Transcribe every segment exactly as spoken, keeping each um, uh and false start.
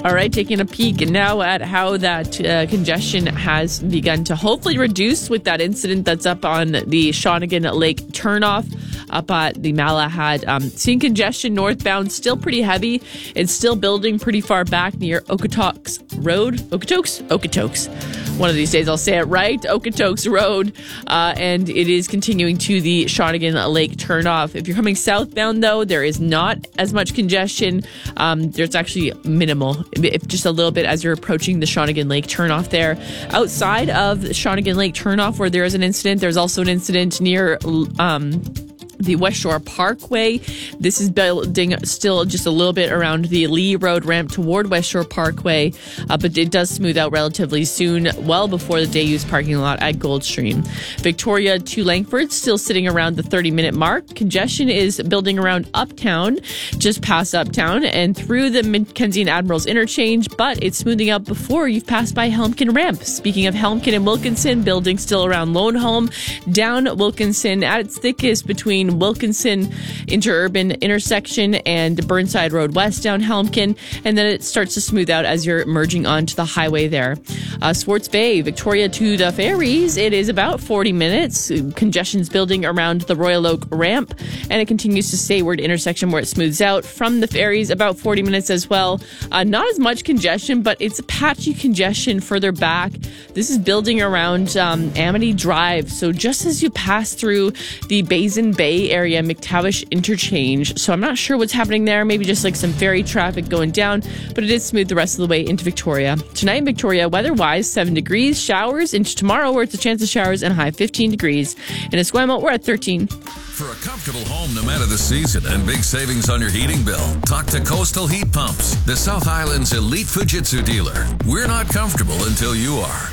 All right, taking a peek now at how that uh, congestion has begun to hopefully reduce with that incident that's up on the Shawnigan Lake turnoff up at the Malahad. Um, seeing congestion northbound still pretty heavy. It's still building pretty far back near Okotoks Road. Okotoks? Okotoks. One of these days I'll say it right. Okotoks Road. Uh, and it is continuing to the Shawnigan Lake turnoff. If you're coming southbound, though, there is not as much congestion. Um, there's actually minimal, if just a little bit as you're approaching the Shawnigan Lake turnoff there. Outside of the Shawnigan Lake turnoff, where there is an incident, there's also an incident near um, the West Shore Parkway. This is building still just a little bit around the Lee Road ramp toward West Shore Parkway, uh, but it does smooth out relatively soon, well before the day-use parking lot at Goldstream. Victoria to Langford, still sitting around the thirty-minute mark. Congestion is building around Uptown, just past Uptown, and through the Mackenzie and Admirals interchange, but it's smoothing out before you've passed by Helmkin Ramp. Speaking of Helmkin and Wilkinson, building still around Lone Home, down Wilkinson at its thickest between Wilkinson Interurban intersection and Burnside Road West down Helmkin, and then it starts to smooth out as you're merging onto the highway there. Uh, Swartz Bay, Victoria to the ferries, it is about forty minutes. Congestion's building around the Royal Oak ramp, and it continues to Sayward intersection where it smooths out. From the ferries, about forty minutes as well. Uh, not as much congestion, but it's a patchy congestion further back. This is building around um, Amity Drive, so just as you pass through the Basin Bay area, McTavish interchange. So I'm not sure what's happening there. Maybe just like some ferry traffic going down, but it is smooth the rest of the way into Victoria. Tonight in Victoria, weather-wise, seven degrees, showers into tomorrow where it's a chance of showers and high fifteen degrees. In Esquimalt, we're at thirteen. For a comfortable home no matter the season and big savings on your heating bill, talk to Coastal Heat Pumps, the South Island's elite Fujitsu dealer. We're not comfortable until you are.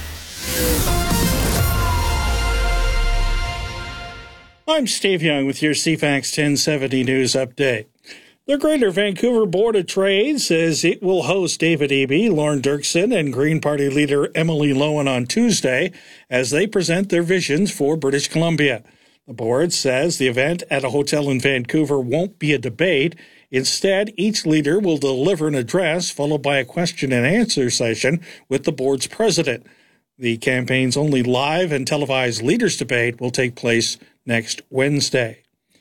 I'm Steve Young with your C FAX ten seventy News Update. The Greater Vancouver Board of Trade says it will host David Eby, Lorne Dirksen, and Green Party leader Emily Lowen on Tuesday as they present their visions for British Columbia. The board says the event at a hotel in Vancouver won't be a debate. Instead, each leader will deliver an address followed by a question and answer session with the board's president. The campaign's only live and televised leaders debate will take place next Wednesday.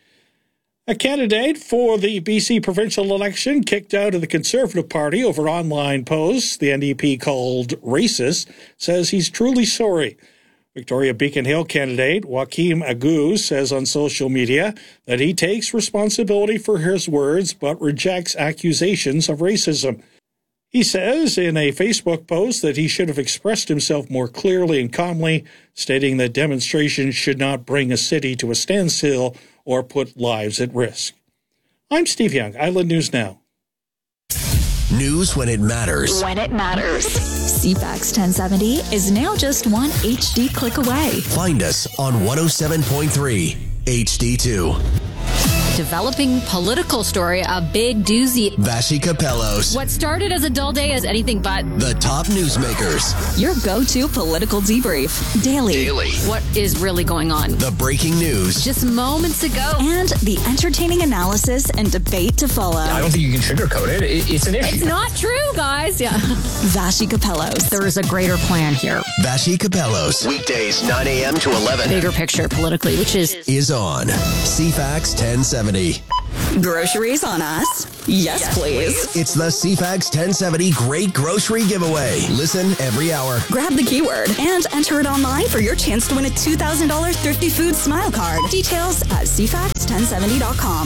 A candidate for the B C provincial election kicked out of the Conservative Party over online posts the N D P called racist says he's truly sorry. Victoria Beacon Hill candidate Joaquim Agu says on social media that he takes responsibility for his words but rejects accusations of racism. He says in a Facebook post that he should have expressed himself more clearly and calmly, stating that demonstrations should not bring a city to a standstill or put lives at risk. I'm Steve Young, Island News Now. News when it matters. When it matters. C FAX ten seventy is now just one H D click away. Find us on one oh seven point three H D two. Developing political story, a big doozy. Vashi Capellos. What started as a dull day is anything but. The top newsmakers. Your go-to political debrief. Daily. Daily. What is really going on? The breaking news. Just moments ago. And the entertaining analysis and debate to follow. I don't think you can sugarcoat it. it it's an issue. It's not true, guys. Yeah. Vashi Capellos. There is a greater plan here. Vashi Capellos. Weekdays nine a.m. to eleven. Bigger picture politically, which is... Is on C FAX ten seventy. Groceries on us? Yes, yes please. please. It's the C FAX ten seventy Great Grocery Giveaway. Listen every hour. Grab the keyword and enter it online for your chance to win a two thousand dollars Thrifty Foods Smile Card. Details at c fax ten seventy dot com.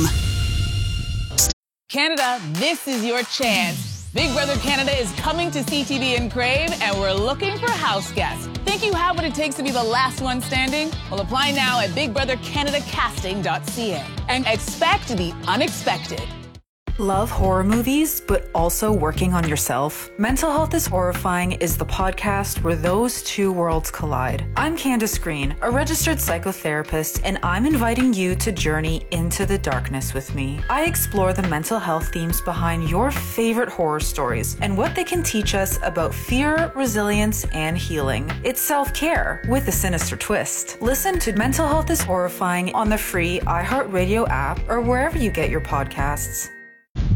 Canada, this is your chance. Big Brother Canada is coming to C T V and Crave, and we're looking for house guests. Think you have what it takes to be the last one standing? Well, apply now at big brother canada casting dot c a and expect the unexpected. Love horror movies, but also working on yourself? Mental Health is Horrifying is the podcast where those two worlds collide. I'm Candace Green, a registered psychotherapist, and I'm inviting you to journey into the darkness with me. I explore the mental health themes behind your favorite horror stories and what they can teach us about fear, resilience, and healing. It's self-care with a sinister twist. Listen to Mental Health is Horrifying on the free iHeartRadio app or wherever you get your podcasts.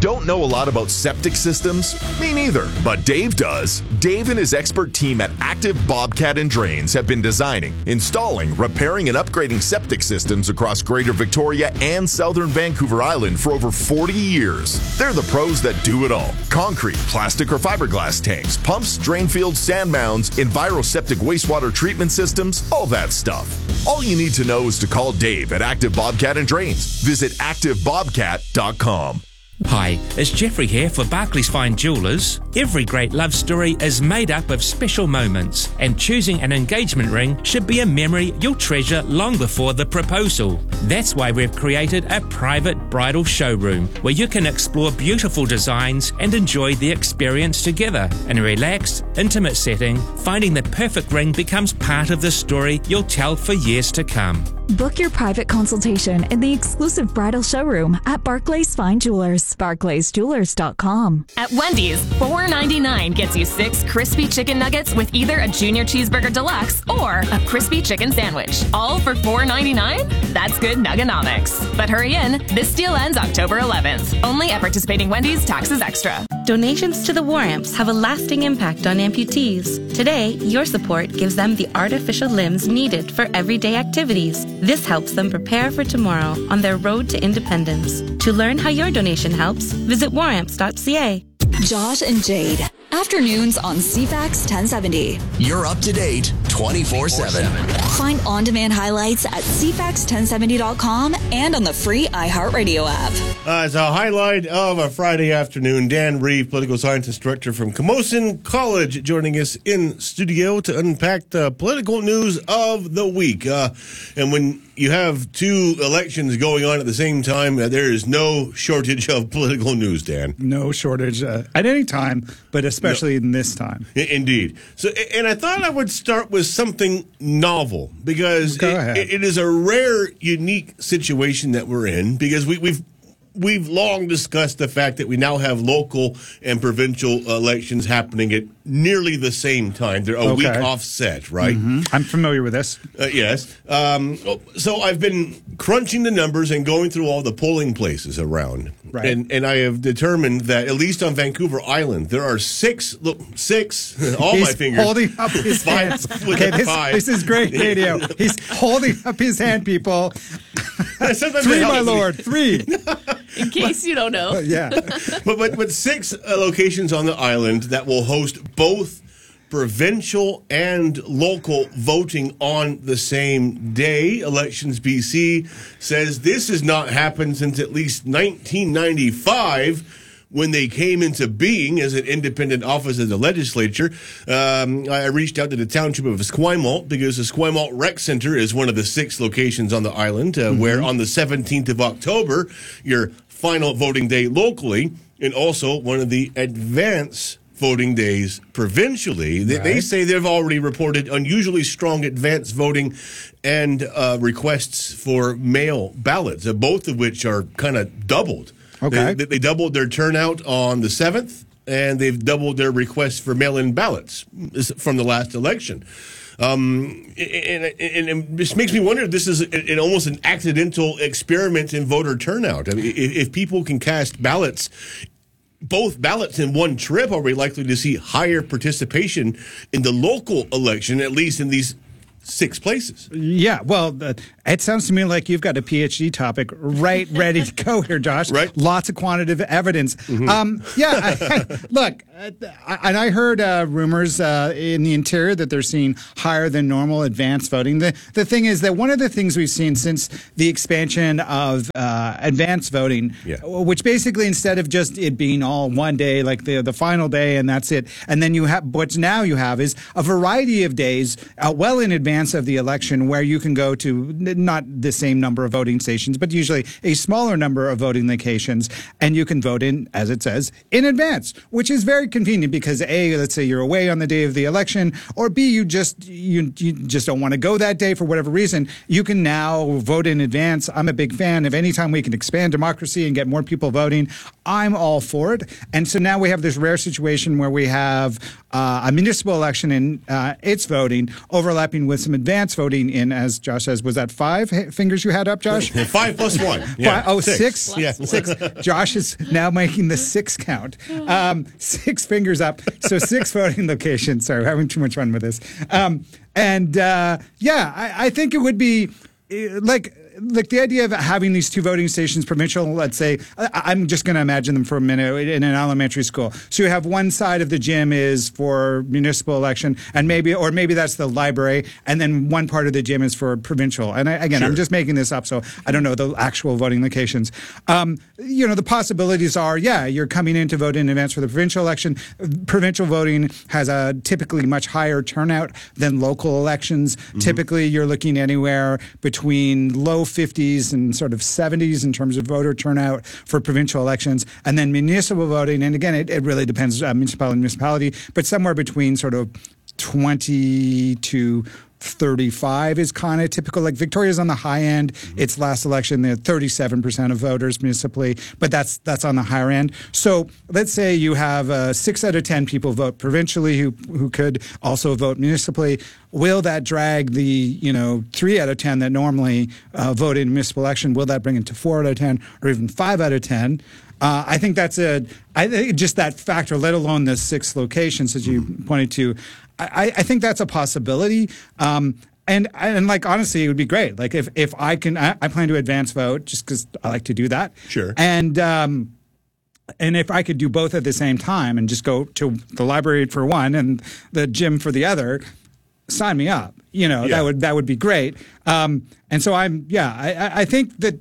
Don't know a lot about septic systems? Me neither, but Dave does. Dave and his expert team at Active Bobcat and Drains have been designing, installing, repairing, and upgrading septic systems across Greater Victoria and Southern Vancouver Island for over forty years. They're the pros that do it all. Concrete, plastic or fiberglass tanks, pumps, drain fields, sand mounds, EnviroSeptic wastewater treatment systems, all that stuff. All you need to know is to call Dave at Active Bobcat and Drains. Visit active bobcat dot com. Hi, it's Jeffrey here for Barclays Fine Jewelers. Every great love story is made up of special moments, and choosing an engagement ring should be a memory you'll treasure long before the proposal. That's why we've created a private bridal showroom where you can explore beautiful designs and enjoy the experience together. In a relaxed, intimate setting, finding the perfect ring becomes part of the story you'll tell for years to come. Book your private consultation in the exclusive bridal showroom at Barclays Fine Jewelers. barclays jewelers dot com. At Wendy's, four ninety-nine gets you six crispy chicken nuggets with either a junior cheeseburger deluxe or a crispy chicken sandwich. All for four ninety-nine? That's good nuggonomics. But hurry in, this deal ends October eleventh. Only at participating Wendy's, taxes extra. Donations to the War Amps have a lasting impact on amputees. Today, your support gives them the artificial limbs needed for everyday activities. This helps them prepare for tomorrow on their road to independence. To learn how your donation helps, visit war amps dot c a. Josh and Jade. Afternoons on C FAX ten seventy. You're up to date twenty-four seven. Find on-demand highlights at c fax ten seventy dot com and on the free iHeartRadio app. Uh, it's a highlight of a Friday afternoon. Dan Reeve, political science instructor from Camosun College, joining us in studio to unpack the political news of the week. Uh, and when you have two elections going on at the same time, uh, there is no shortage of political news, Dan. No shortage uh, at any time, but especially no. in this time. I- indeed. So, and I thought I would start with something novel, because it, it is a rare, unique situation that we're in, because we, we've We've long discussed the fact that we now have local and provincial elections happening at nearly the same time. They're a okay. week offset, right? Mm-hmm. I'm familiar with this. Uh, yes. Um, so I've been crunching the numbers and going through all the polling places around. Right. And, and I have determined that, at least on Vancouver Island, there are six, look, six, all He's my fingers. holding up his five, hands. Okay, this, this is great radio. He's holding up his hand, people. Three, my lord, three. In case you don't know. Uh, yeah. but, but, but six uh, locations on the island that will host both provincial and local voting on the same day. Elections B C says this has not happened since at least nineteen ninety-five, when they came into being as an independent office of the legislature. Um, I reached out to the township of Esquimalt, because the Esquimalt Rec Center is one of the six locations on the island, uh, mm-hmm. where on the seventeenth of October, your final voting day locally, and also one of the advance voting days provincially. They, right. they say they've already reported unusually strong advance voting and uh, requests for mail ballots, uh, both of which are kind of doubled. Okay. They, they doubled their turnout on the seventh, and they've doubled their requests for mail-in ballots from the last election. Um, and, and, and this makes me wonder if this is an, an almost an accidental experiment in voter turnout. I mean, if, if people can cast ballots, both ballots in one trip, are we likely to see higher participation in the local election, at least in these six places? Yeah, well, uh, it sounds to me like you've got a PhD topic right ready to go here, Josh. Right. Lots of quantitative evidence. Mm-hmm. Um, yeah, I, look, uh, I, and I heard uh, rumors uh, in the interior that they're seeing higher than normal advance voting. The, the thing is that one of the things we've seen since the expansion of uh, advance voting, yeah. which basically instead of just it being all one day, like the, the final day and that's it, and then you have, what now you have is a variety of days uh, well in advance of the election where you can go to not the same number of voting stations, but usually a smaller number of voting locations, and you can vote in, as it says, in advance, which is very convenient because A, let's say you're away on the day of the election, or B, you just you, you just don't want to go that day for whatever reason. You can now vote in advance. I'm a big fan of any time we can expand democracy and get more people voting. I'm all for it. And so now we have this rare situation where we have uh, a municipal election and uh, its voting overlapping with some advanced voting in, as Josh says. Was that five fingers you had up, Josh? Five plus one. Yeah, five, oh, six. six? Yeah. Six. Josh is now making the six count. Um, six fingers up. So six voting locations. Sorry, we're having too much fun with this. Um, and uh, yeah, I, I think it would be uh, like... Like the idea of having these two voting stations, provincial, let's say, I, I'm just going to imagine them for a minute in an elementary school. So you have one side of the gym is for municipal election, and maybe, or maybe that's the library, and then one part of the gym is for provincial. And I, again, Sure. I'm just making this up, so I don't know the actual voting locations. Um, you know, the possibilities are, yeah, you're coming in to vote in advance for the provincial election. Provincial voting has a typically much higher turnout than local elections. Mm-hmm. Typically, you're looking anywhere between low fifties and sort of seventies in terms of voter turnout for provincial elections. And then municipal voting, and again, it, it really depends uh, municipality to municipality, but somewhere between sort of twenty to thirty-five is kind of typical. Like Victoria's on the high end. Mm-hmm. Its last election, they had thirty-seven percent of voters municipally, but that's that's on the higher end. So let's say you have uh, six out of ten people vote provincially who who could also vote municipally. Will that drag the, you know, three out of ten that normally uh, vote in a municipal election? Will that bring it to four out of ten or even five out of ten? Uh, I think that's a, I think just that factor, let alone the six locations as you pointed to, I, I think that's a possibility. Um, and, and like, honestly, it would be great. Like if, if I can, I, I plan to advance vote just because I like to do that. Sure. And, um, and if I could do both at the same time and just go to the library for one and the gym for the other, sign me up. You know, Yeah. that would, that would be great. Um, and so I'm, yeah, I, I think that,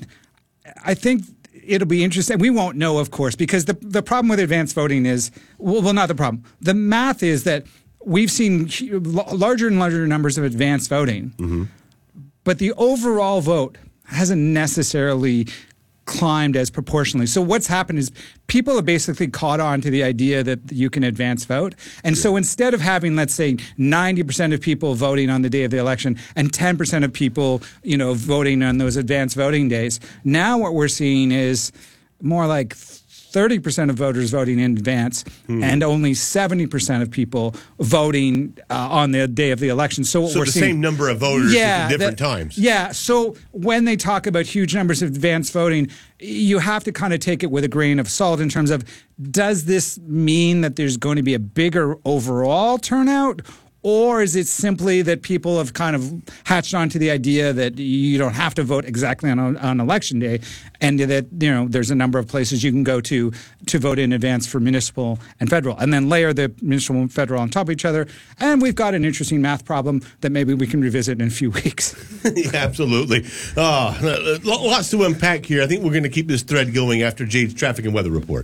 I think, it'll be interesting. We won't know, of course, because the the problem with advanced voting is, well, well not the problem. The math is that we've seen larger and larger numbers of advanced voting, mm-hmm. but the overall vote hasn't necessarily climbed as proportionally. So what's happened is people have basically caught on to the idea that you can advance vote. And yeah. so instead of having, let's say, ninety percent of people voting on the day of the election and ten percent of people, you know, voting on those advanced voting days, now what we're seeing is more like thirty percent of voters voting in advance hmm. and only seventy percent of people voting uh, on the day of the election. So, what so we're the seeing, same number of voters yeah, at different that, times. Yeah. So when they talk about huge numbers of advanced voting, you have to kind of take it with a grain of salt in terms of, does this mean that there's going to be a bigger overall turnout? Or is it simply that people have kind of hatched onto the idea that you don't have to vote exactly on, on election day, and that, you know, there's a number of places you can go to to vote in advance for municipal and federal, and then layer the municipal and federal on top of each other. And we've got an interesting math problem that maybe we can revisit in a few weeks. Yeah, absolutely. Uh, lots to unpack here. I think we're going to keep this thread going after Jade's traffic and weather report.